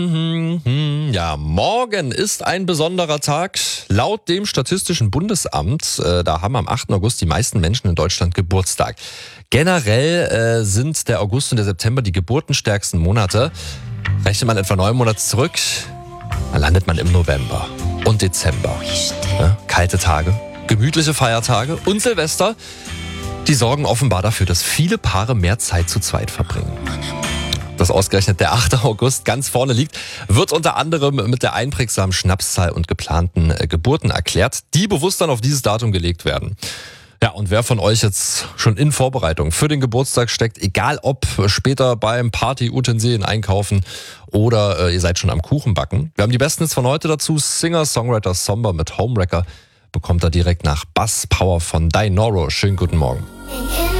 Ja, morgen ist ein besonderer Tag. Laut dem Statistischen Bundesamt, da haben am 8. August die meisten Menschen in Deutschland Geburtstag. Generell sind der August und der September die geburtenstärksten Monate. Rechnet man etwa 9 Monate zurück, dann landet man im November und Dezember. Ja, kalte Tage, gemütliche Feiertage und Silvester, die sorgen offenbar dafür, dass viele Paare mehr Zeit zu zweit verbringen. Dass ausgerechnet der 8. August ganz vorne liegt, wird unter anderem mit der einprägsamen Schnapszahl und geplanten Geburten erklärt, die bewusst dann auf dieses Datum gelegt werden. Ja, und wer von euch jetzt schon in Vorbereitung für den Geburtstag steckt, egal ob später beim Party-Utensilien einkaufen oder ihr seid schon am Kuchen backen. Wir haben die besten Hits von heute dazu. Singer-Songwriter Somber mit Homewrecker bekommt er direkt nach Bass Power von Dinoro. Schönen guten Morgen.